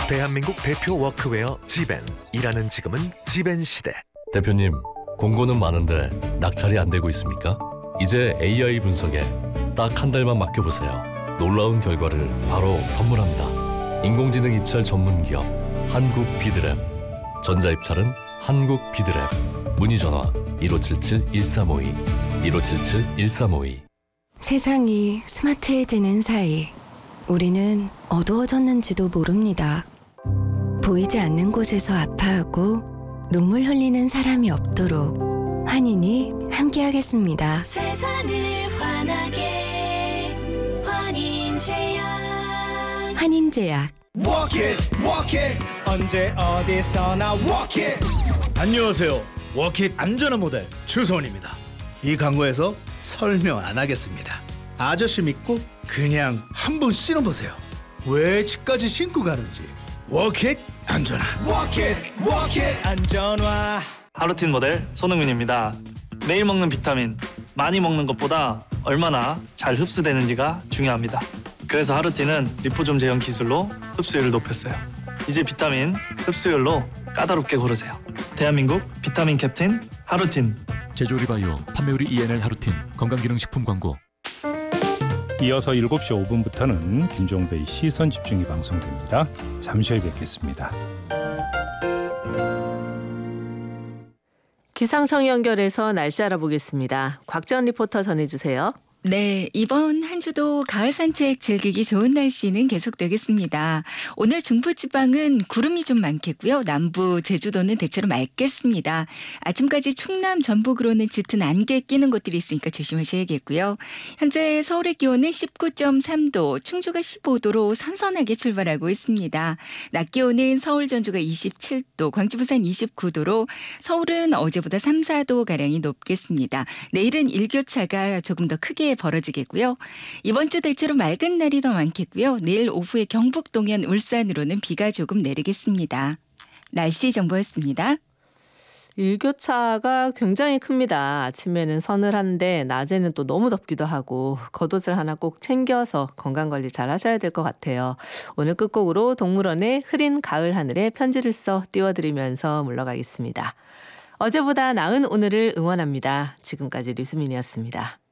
대한민국 대표 워크웨어 지벤. 일하는 지금은 지벤 시대. 대표님, 공고는 많은데 낙찰이 안 되고 있습니까? 이제 AI 분석에 딱 한 달만 맡겨보세요. 놀라운 결과를 바로 선물합니다. 인공지능 입찰 전문 기업 한국비드랩. 전자입찰은 한국비드랩. 문의 전화 1577-1352 1577-1352. 세상이 스마트해지는 사이 우리는 어두워졌는지도 모릅니다. 보이지 않는 곳에서 아파하고 눈물 흘리는 사람이 없도록 환인이 함께하겠습니다. 세상을 환하게 환인제약. 환인제약. Walk it, walk it. 언제 어디서나 walk it. 안녕하세요. 워킷 안전한 모델 추소원입니다. 이 광고에서 설명 안 하겠습니다. 아저씨 믿고 그냥 한번 신어보세요. 왜 집까지 신고 가는지. 워킷 안전한. Walk it, walk it. 안전화. 하루틴 모델 손흥민입니다. 매일 먹는 비타민, 많이 먹는 것보다 얼마나 잘 흡수되는지가 중요합니다. 그래서 하루틴은 리포좀 제형 기술로 흡수율을 높였어요. 이제 비타민 흡수율로 까다롭게 고르세요. 대한민국 비타민 캡틴 하루틴. 제조리바이오 판매우리 ENL 하루틴 건강기능식품 광고. 이어서 7시 5분부터는 김종배의 시선집중이 방송됩니다. 잠시 후에 뵙겠습니다. 기상청 연결해서 날씨 알아보겠습니다. 곽전 리포터 전해주세요. 네, 이번 한 주도 가을 산책 즐기기 좋은 날씨는 계속되겠습니다. 오늘 중부지방은 구름이 좀 많겠고요. 남부 제주도는 대체로 맑겠습니다. 아침까지 충남 전북으로는 짙은 안개 끼는 곳들이 있으니까 조심하셔야겠고요. 현재 서울의 기온은 19.3도, 충주가 15도로 선선하게 출발하고 있습니다. 낮 기온은 서울 전주가 27도, 광주 부산 29도로 서울은 어제보다 3, 4도가량이 높겠습니다. 내일은 일교차가 조금 더 크게 벌어지겠고요. 이번 주 대체로 맑은 날이 더 많겠고요. 내일 오후에 경북 동해안 울산으로는 비가 조금 내리겠습니다. 날씨 정보였습니다. 일교차가 굉장히 큽니다. 아침에는 서늘한데 낮에는 또 너무 덥기도 하고 겉옷을 하나 꼭 챙겨서 건강관리 잘 하셔야 될 것 같아요. 오늘 끝곡으로 동물원의 흐린 가을 하늘에 편지를 써 띄워드리면서 물러가겠습니다. 어제보다 나은 오늘을 응원합니다. 지금까지 류수민이었습니다.